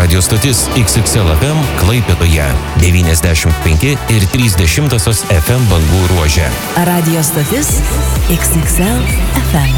radio stotis XXL FM Klaipėdoje 95 ir 30 FM bangų ruože. Radio stotis XXL FM.